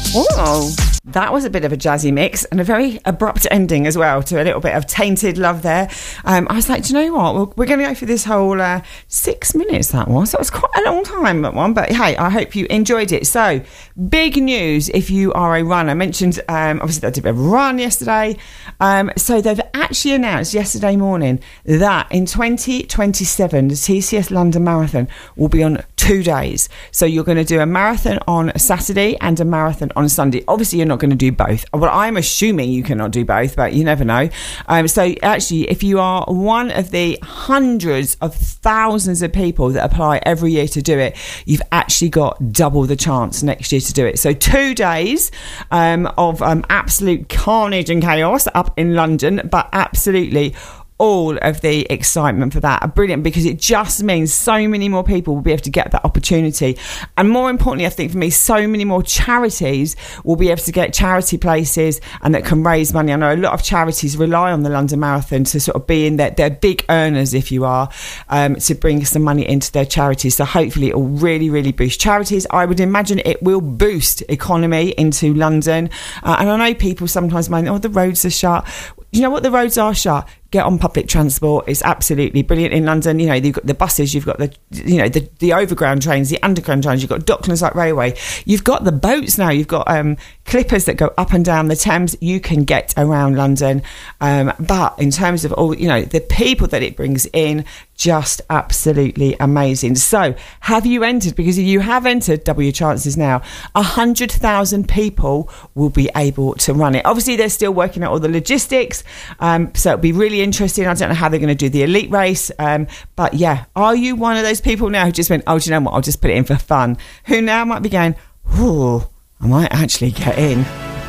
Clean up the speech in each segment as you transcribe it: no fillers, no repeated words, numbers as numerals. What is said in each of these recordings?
Oh, that was a bit of a jazzy mix and a very abrupt ending as well to a little bit of Tainted Love there. I was like, do you know what? We're going to go for this whole 6 minutes, that was. That was quite a long time, that one. But hey, I hope you enjoyed it. So, big news if you are a runner. I mentioned, obviously, I did a bit of a run yesterday. So, they've actually announced yesterday morning that in 2027, the TCS London Marathon will be on 2 days. So, you're going to do a marathon on Saturday and a marathon on Sunday. Obviously, you're not going to do both. Well, I'm assuming you cannot do both, but you never know. So actually, if you are one of the hundreds of thousands of people that apply every year to do it, you've actually got double the chance next year to do it. So 2 days of absolute carnage and chaos up in London, but absolutely all of the excitement for that are brilliant, because it just means so many more people will be able to get that opportunity. And more importantly, I think for me, so many more charities will be able to get charity places and that can raise money. I know a lot of charities rely on the London Marathon to sort of be in they're big earners, if you are, to bring some money into their charities. So hopefully it will really, really boost charities. I would imagine it will boost economy into London. And I know people sometimes mind, the roads are shut. You know what? The roads are shut. Get on public transport. It's absolutely brilliant in London. You know, you've got the buses, you've got the overground trains, the underground trains, you've got Docklands Light Railway, you've got the boats now, you've got clippers that go up and down the Thames. You can get around London. But in terms of all, the people that it brings in, just absolutely amazing. So have you entered? Because if you have entered, double your chances now. 100,000 people will be able to run it. Obviously, they're still working out all the logistics. So it'll be really interesting. I don't know how they're going to do the elite race. But yeah, are you one of those people now who just went, do you know what? I'll just put it in for fun. Who now might be going, I might actually get in.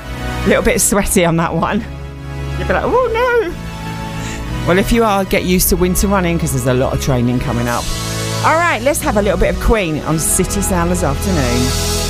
A little bit sweaty on that one. You'll be like, no. Well, if you are, get used to winter running, because there's a lot of training coming up. All right, let's have a little bit of Queen on City Sound this afternoon.